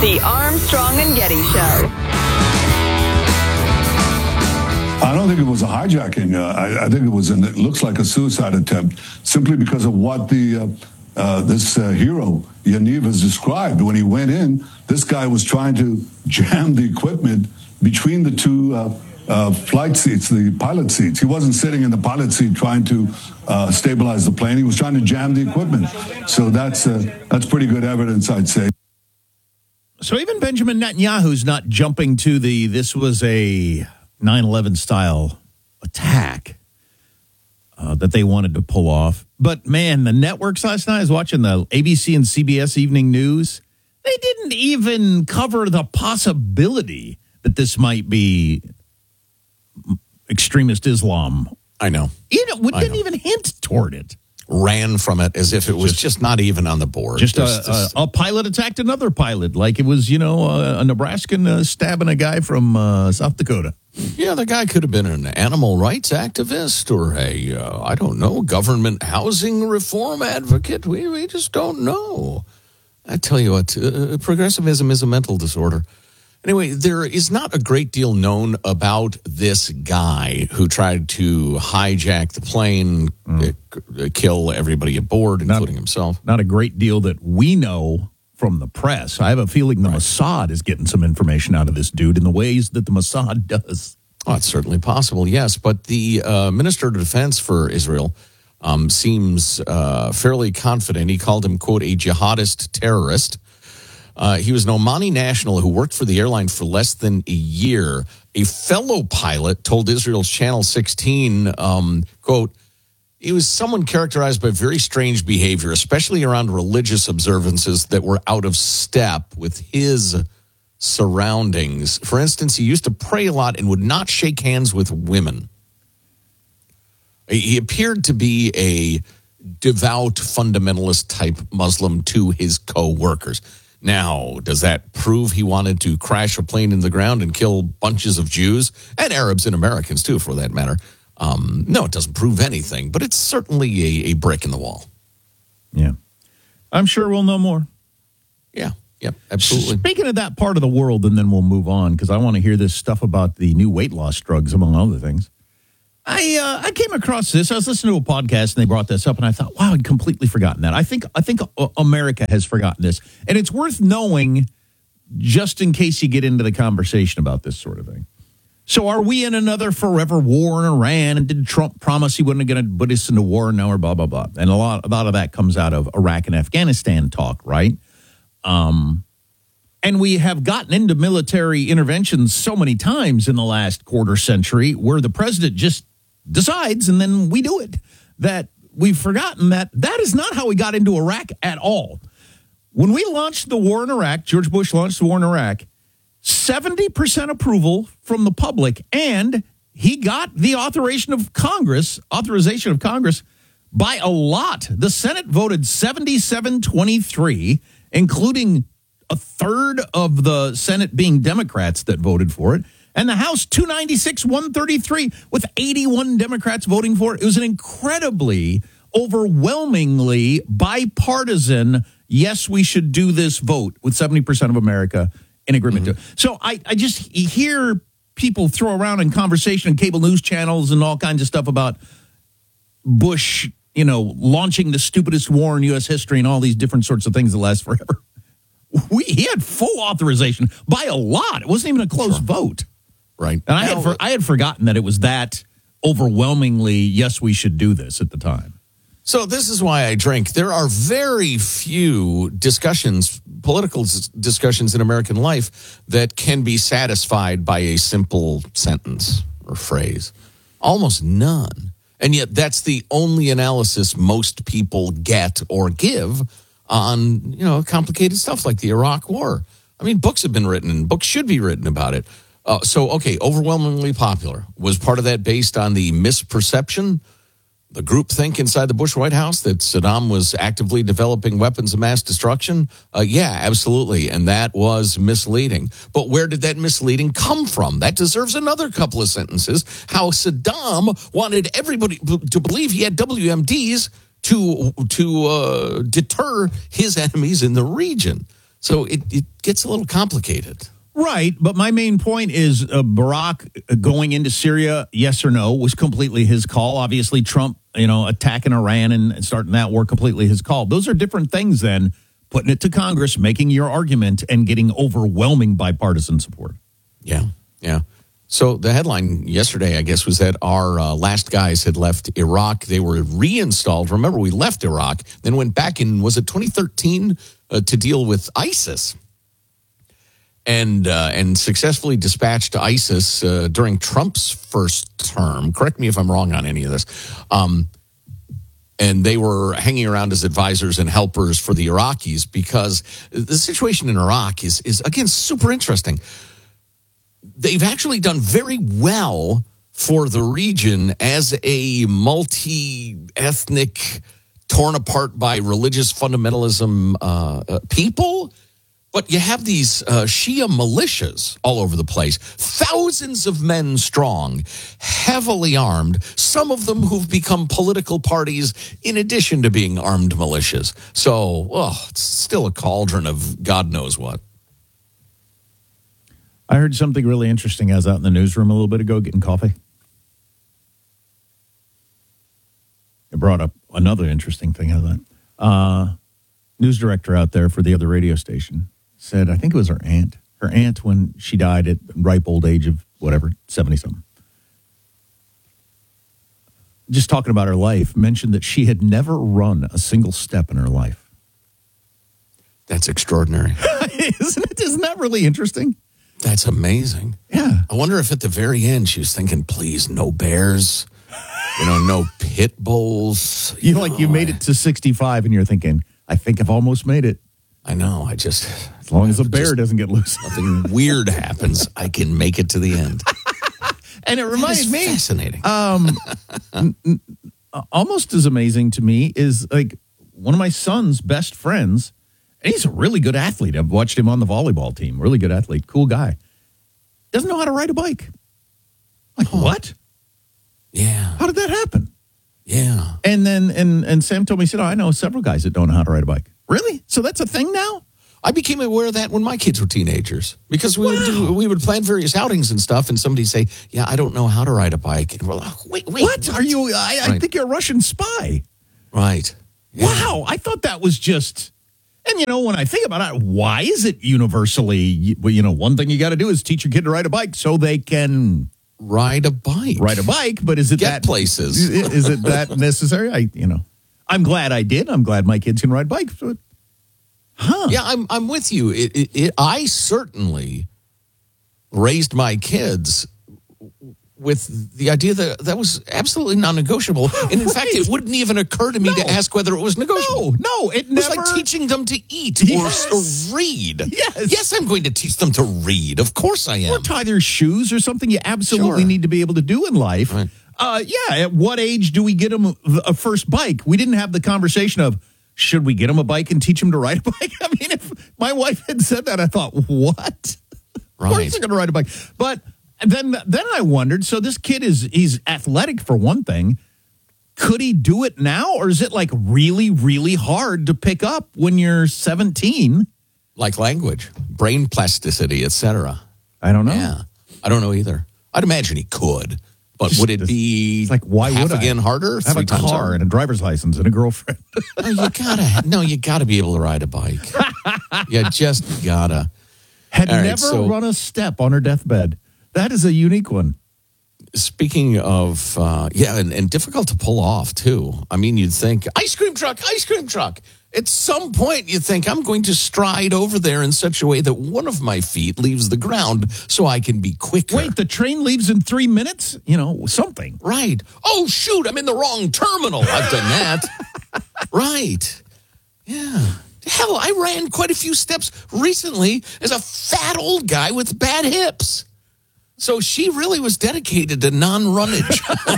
The Armstrong and Getty Show. I don't think it was a hijacking. I think it looks like a suicide attempt simply because of what this hero, Yaniv, has described. When he went in, this guy was trying to jam the equipment between the two flight seats, the pilot seats. He wasn't sitting in the pilot seat trying to stabilize the plane. He was trying to jam the equipment. So that's pretty good evidence, I'd say. So even Benjamin Netanyahu's not jumping to this was a 9/11 style attack that they wanted to pull off. But, man, the networks last night, I was watching the ABC and CBS Evening News. They didn't even cover the possibility that this might be extremist Islam. I know. Didn't even hint toward it. Ran from it as if it was just not even on the board. Just a pilot attacked another pilot, like it was, a Nebraskan stabbing a guy from South Dakota. Yeah, the guy could have been an animal rights activist or I don't know, government housing reform advocate. We just don't know. I tell you what, progressivism is a mental disorder. Anyway, there is not a great deal known about this guy who tried to hijack the plane, kill everybody aboard, including himself. Not a great deal that we know from the press. I have a feeling the Mossad is getting some information out of this dude in the ways that the Mossad does. Oh, it's certainly possible, yes. But the Minister of Defense for Israel seems fairly confident. He called him, quote, a jihadist terrorist. He was an Omani national who worked for the airline for less than a year. A fellow pilot told Israel's Channel 16, quote, he was someone characterized by very strange behavior, especially around religious observances that were out of step with his surroundings. For instance, he used to pray a lot and would not shake hands with women. He appeared to be a devout fundamentalist type Muslim to his co-workers. Now, does that prove he wanted to crash a plane in the ground and kill bunches of Jews and Arabs and Americans, too, for that matter? No, it doesn't prove anything, but it's certainly a brick in the wall. Yeah. I'm sure we'll know more. Yeah, absolutely. Speaking of that part of the world, and then we'll move on, because I want to hear this stuff about the new weight loss drugs, among other things. I came across this. I was listening to a podcast, and they brought this up, and I thought, wow, I'd completely forgotten that. I think America has forgotten this, and it's worth knowing just in case you get into the conversation about this sort of thing. So are we in another forever war in Iran, and did Trump promise he wasn't going to put us into war, and now we're blah, blah, blah. And a lot of that comes out of Iraq and Afghanistan talk, right? And we have gotten into military interventions so many times in the last quarter century where the president just decides, and then we do it, that we've forgotten that is not how we got into Iraq at all. When we launched the war in Iraq, George Bush launched the war in Iraq, 70% approval from the public, and he got the authorization of Congress by a lot. The Senate voted 77-23, including a third of the Senate being Democrats that voted for it. And the House, 296-133, with 81 Democrats voting for it. It was an incredibly, overwhelmingly bipartisan, yes, we should do this vote with 70% of America in agreement to it. So I just hear people throw around in conversation and cable news channels and all kinds of stuff about Bush, launching the stupidest war in U.S. history and all these different sorts of things that last forever. He had full authorization by a lot. It wasn't even a close vote. Right. And I had forgotten that it was that overwhelmingly, yes, we should do this at the time. So this is why I drink. There are very few political discussions in American life that can be satisfied by a simple sentence or phrase. Almost none. And yet that's the only analysis most people get or give on, complicated stuff like the Iraq War. I mean, books have been written and books should be written about it. Overwhelmingly popular. Was part of that based on the misperception, the groupthink inside the Bush White House that Saddam was actively developing weapons of mass destruction? Yeah, absolutely. And that was misleading. But where did that misleading come from? That deserves another couple of sentences. How Saddam wanted everybody to believe he had WMDs to deter his enemies in the region. So it gets a little complicated. Right, but my main point is Barack going into Syria, yes or no, was completely his call. Obviously, Trump, attacking Iran and starting that war, completely his call. Those are different things than putting it to Congress, making your argument, and getting overwhelming bipartisan support. Yeah. So the headline yesterday, I guess, was that our last guys had left Iraq. They were reinstalled. Remember, we left Iraq, then went back in, was it 2013, to deal with ISIS. And successfully dispatched ISIS during Trump's first term. Correct me if I'm wrong on any of this. And they were hanging around as advisors and helpers for the Iraqis because the situation in Iraq is again, super interesting. They've actually done very well for the region as a multi-ethnic, torn apart by religious fundamentalism people. But you have these Shia militias all over the place, thousands of men strong, heavily armed, some of them who've become political parties in addition to being armed militias. So, it's still a cauldron of God knows what. I heard something really interesting. I was out in the newsroom a little bit ago getting coffee. It brought up another interesting thing out of that. News director out there for the other radio station said, I think it was her aunt. Her aunt, when she died at ripe old age of whatever, 70-something. Just talking about her life, mentioned that she had never run a single step in her life. That's extraordinary. Isn't it? Isn't that really interesting? That's amazing. Yeah. I wonder if at the very end she was thinking, please, no bears, no pit bulls. You made it to 65 and you're thinking, I think I've almost made it. I know. As long as a bear doesn't get loose. Nothing weird happens, I can make it to the end. And it reminds me. Fascinating. Almost as amazing to me is like one of my son's best friends, and he's a really good athlete. I've watched him on the volleyball team. Really good athlete, cool guy. Doesn't know how to ride a bike. Like, what? Yeah. How did that happen? Yeah. And then and Sam told me, he said, I know several guys that don't know how to ride a bike. Really? So that's a thing now? I became aware of that when my kids were teenagers because we would plan various outings and stuff, and somebody say, "Yeah, I don't know how to ride a bike," and we're like, "Wait, what are you? I think you're a Russian spy." Right? Yeah. Wow, I thought that was just. And when I think about it, why is it universally? One thing you got to do is teach your kid to ride a bike so they can ride a bike. But is it get places? Is it that necessary? I'm glad I did. I'm glad my kids can ride bikes. But, Yeah, I'm with you. I certainly raised my kids with the idea that was absolutely non-negotiable. And in fact, it wouldn't even occur to me to ask whether it was negotiable. No, it was never. like teaching them to eat or read. Yes, I'm going to teach them to read. Of course I am. Or tie their shoes or something you absolutely need to be able to do in life. Right. At what age do we get them a first bike? We didn't have the conversation of, should we get them a bike and teach them to ride a bike? I mean, if my wife had said that, I thought, what? Right. Of course they're going to ride a bike. But then I wondered, so this kid he's athletic for one thing. Could he do it now? Or is it like really, really hard to pick up when you're 17? Like language, brain plasticity, etc. I don't know. Yeah, I don't know either. I'd imagine he could. But would it be like, why half would again harder? I have a car and a driver's license and a girlfriend. You gotta be able to ride a bike. You just gotta. Had never run a step on her deathbed. That is a unique one. Speaking of, and difficult to pull off too. I mean, you'd think ice cream truck. At some point, you think, I'm going to stride over there in such a way that one of my feet leaves the ground so I can be quicker. Wait, the train leaves in 3 minutes? Something. Right. Oh, shoot, I'm in the wrong terminal. I've done that. Right. Yeah. Hell, I ran quite a few steps recently as a fat old guy with bad hips. So she really was dedicated to non-runnage.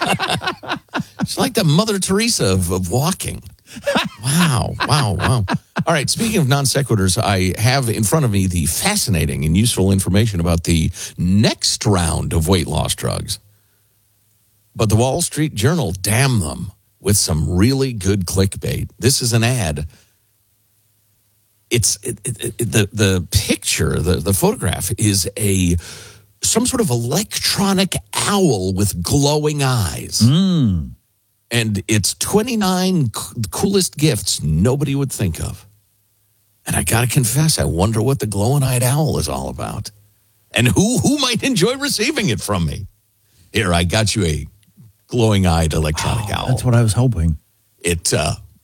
She's like the Mother Teresa of walking. Wow. All right, speaking of non sequiturs, I have in front of me the fascinating and useful information about the next round of weight loss drugs. But the Wall Street Journal, damn them, with some really good clickbait. This is an ad the picture, the photograph is some sort of electronic owl with glowing eyes. And it's 29 coolest gifts nobody would think of. And I got to confess, I wonder what the glowing-eyed owl is all about. And who might enjoy receiving it from me. Here, I got you a glowing-eyed electronic owl. That's what I was hoping. It, ...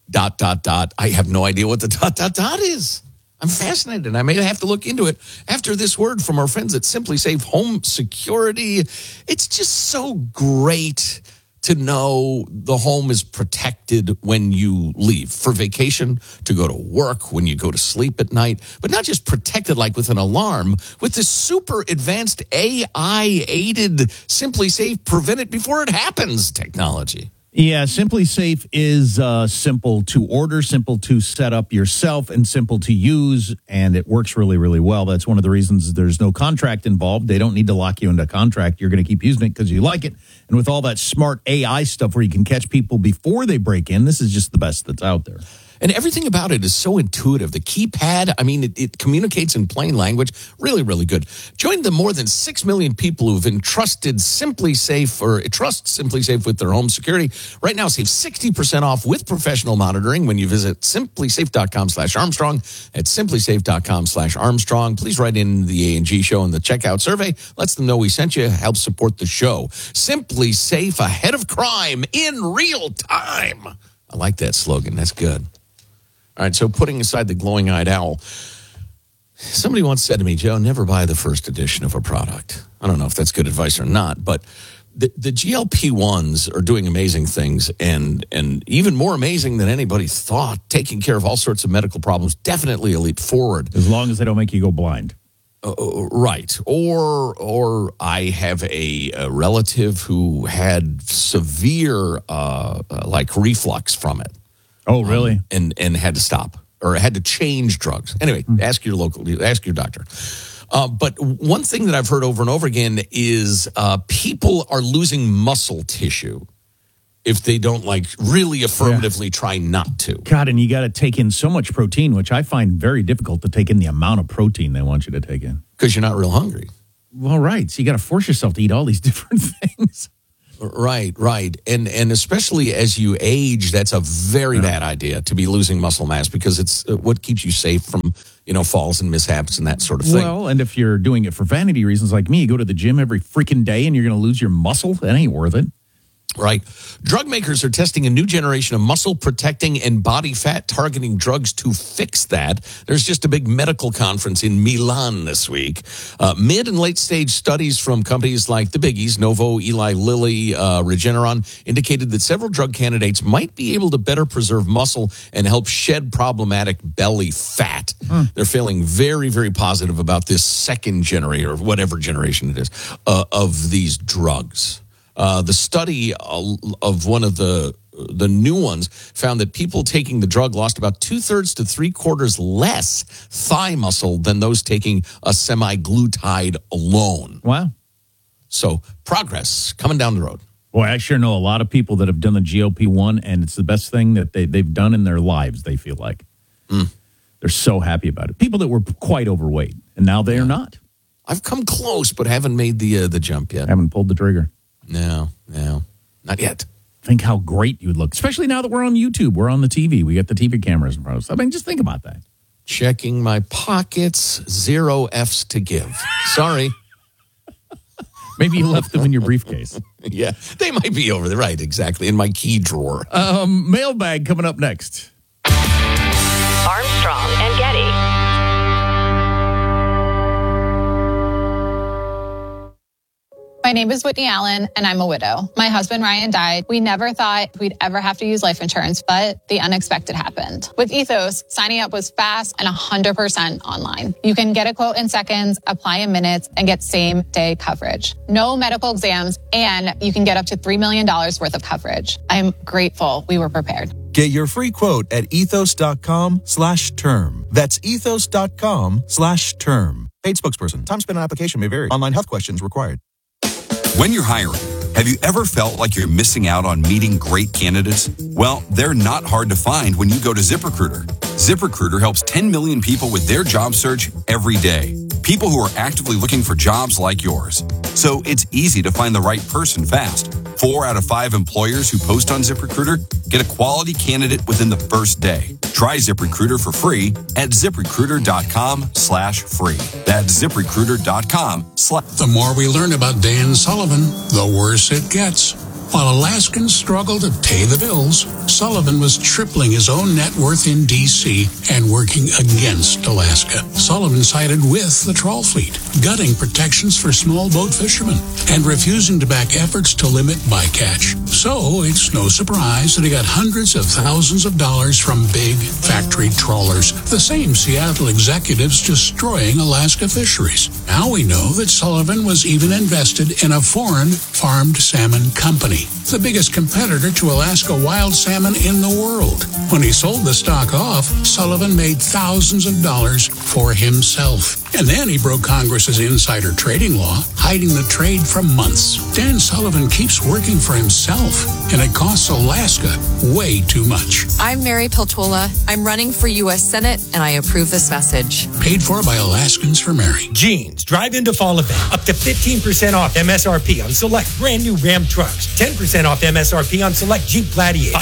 I have no idea what the ... is. I'm fascinated. I may have to look into it after this word from our friends at Simply Safe Home Security. It's just so great to know the home is protected when you leave for vacation, to go to work, when you go to sleep at night, but not just protected like with an alarm, with this super advanced AI-aided Simply Safe prevent it before it happens technology. Yeah, Simply Safe is simple to order, simple to set up yourself, and simple to use, and it works really, really well. That's one of the reasons there's no contract involved. They don't need to lock you into a contract. You're going to keep using it because you like it. And with all that smart AI stuff where you can catch people before they break in, this is just the best that's out there. And everything about it is so intuitive. The keypad, I mean, it communicates in plain language. Really, really good. Join the more than 6 million people who've entrusted Simply Safe or trust Simply Safe with their home security. Right now, save 60% off with professional monitoring when you visit simplysafe.com/Armstrong. At simplysafe.com/Armstrong. Please write in the A&G show in the checkout survey. Lets them know we sent you. Help support the show. Simply Safe, ahead of crime in real time. I like that slogan. That's good. All right, so putting aside the glowing-eyed owl, somebody once said to me, Joe, never buy the first edition of a product. I don't know if that's good advice or not, but the GLP-1s are doing amazing things and even more amazing than anybody thought, taking care of all sorts of medical problems, definitely a leap forward. As long as they don't make you go blind. Right. Or I have a relative who had severe reflux from it. Oh, really? And had to stop or had to change drugs. Anyway, ask your doctor. But one thing that I've heard over and over again is people are losing muscle tissue if they don't really affirmatively try not to. God, and you got to take in so much protein, which I find very difficult to take in the amount of protein they want you to take in. Because you're not real hungry. Well, right. So you got to force yourself to eat all these different things. Right. And especially as you age, that's a very bad idea to be losing muscle mass because it's what keeps you safe from, falls and mishaps and that sort of thing. Well, and if you're doing it for vanity reasons like me, you go to the gym every freaking day and you're going to lose your muscle, that ain't worth it. Right. Drug makers are testing a new generation of muscle-protecting and body fat-targeting drugs to fix that. There's just a big medical conference in Milan this week. Mid- and late-stage studies from companies like the biggies, Novo, Eli Lilly, Regeneron, indicated that several drug candidates might be able to better preserve muscle and help shed problematic belly fat. They're feeling very, very positive about this second generation, or whatever generation it is, of these drugs. The study of one of the new ones found that people taking the drug lost about 2/3 to 3/4 less thigh muscle than those taking a semaglutide alone. Wow. So progress coming down the road. Boy, I sure know a lot of people that have done the GLP-1, and it's the best thing that they've done in their lives, they feel like. They're so happy about it. People that were quite overweight, and now they are not. I've come close, but haven't made the jump yet. Haven't pulled the trigger. No, not yet. Think how great you would look, especially now that we're on YouTube. We're on the TV. We got the TV cameras in front of us. I mean, just think about that. Checking my pockets, 0 F's to give. Sorry. Maybe you left them in your briefcase. Yeah, they might be over there. Right, exactly. In my key drawer. Mailbag coming up next. Armstrong and Getty. My name is Whitney Allen, and I'm a widow. My husband, Ryan, died. We never thought we'd ever have to use life insurance, but the unexpected happened. With Ethos, signing up was fast and 100% online. You can get a quote in seconds, apply in minutes, and get same-day coverage. No medical exams, and you can get up to $3 million worth of coverage. I'm grateful we were prepared. Get your free quote at ethos.com/term. That's ethos.com/term. Paid spokesperson. Time spent on application may vary. Online health questions required. When you're hiring, Have you ever felt like you're missing out on meeting great candidates? Well, they're not hard to find when you go to ZipRecruiter. ZipRecruiter helps 10 million people with their job search every day. People who are actively looking for jobs like yours. So it's easy to find the right person fast. 4 out of 5 employers who post on ZipRecruiter get a quality candidate within the first day. Try ZipRecruiter for free at ZipRecruiter.com/free. That's ZipRecruiter.com/. The more we learn about Dan Sullivan, the worse it gets. While Alaskans struggle to pay the bills, Sullivan was tripling his own net worth in D.C. and working against Alaska. Sullivan sided with the trawl fleet, gutting protections for small boat fishermen and refusing to back efforts to limit bycatch. So it's no surprise that he got hundreds of thousands of dollars from big factory trawlers, the same Seattle executives destroying Alaska fisheries. Now we know that Sullivan was even invested in a foreign farmed salmon company, the biggest competitor to Alaska wild salmon in the world. When he sold the stock off, Sullivan made thousands of dollars for himself. And then he broke Congress's insider trading law, hiding the trade for months. Dan Sullivan keeps working for himself, and it costs Alaska way too much. I'm Mary Peltola. I'm running for U.S. Senate, and I approve this message. Paid for by Alaskans for Mary. Jeans drive-in to fall event. Up to 15% off MSRP on select brand new Ram trucks. 10% off MSRP on select Jeep Gladiator.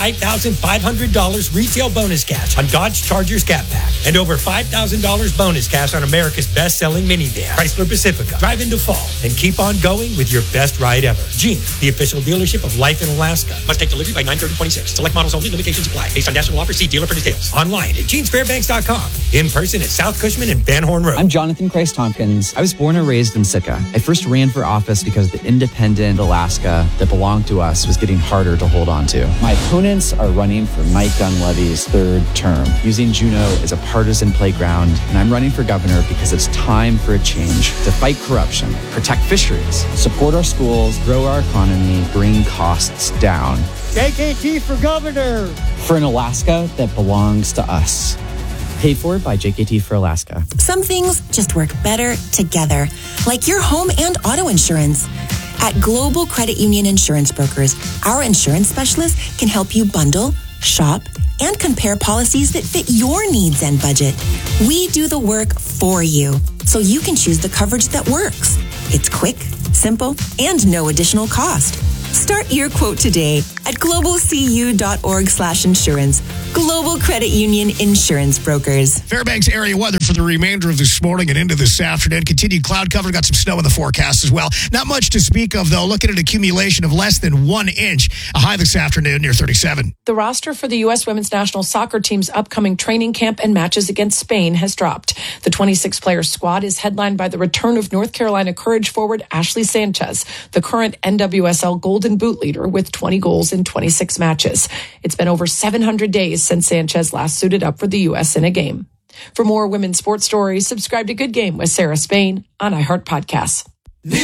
$5,500 retail bonus cash on Dodge Charger Scat Pack. And over $5,000 bonus cash on America's best-selling minivan, Chrysler Pacifica. Drive into fall and keep on going with your best ride ever. Jeans, the official dealership of life in Alaska. Must take delivery by 9/30/26. Select models only. Limitations apply. Based on national offer, see dealer for details. Online at jeansfairbanks.com. In person at South Cushman and Van Horn Road. I'm Jonathan Christ-Tompkins. I was born and raised in Sitka. I first ran for office because the independent Alaska that belonged to us was getting harder to hold on to. My opponents are running for Mike Dunleavy's third term, using Juneau as a partisan playground, and I'm running for governor because it's time for a change to fight corruption, protect fisheries, support our schools, grow our economy, bring costs down. JKT for governor! For an Alaska that belongs to us. Paid for by JKT for Alaska. Some things just work better together, like your home and auto insurance. At Global Credit Union Insurance Brokers, our insurance specialists can help you bundle, shop, and compare policies that fit your needs and budget. We do the work for you, so you can choose the coverage that works. It's quick, simple, and no additional cost. Start your quote today at globalcu.org/insurance. Global Credit Union Insurance Brokers. Fairbanks area weather for the remainder of this morning and into this afternoon. Continued cloud cover. Got some snow in the forecast as well. Not much to speak of, though. Looking at an accumulation of less than 1 inch. A high this afternoon near 37. The roster for the U.S. women's national soccer team's upcoming training camp and matches against Spain has dropped. The 26-player squad is headlined by the return of North Carolina Courage forward Ashley Sanchez, the current NWSL Golden Boot leader with 20 goals in 26 matches. It's been over 700 days since Sanchez last suited up for the U.S. in a game. For more women's sports stories, subscribe to Good Game with Sarah Spain on iHeart Podcasts.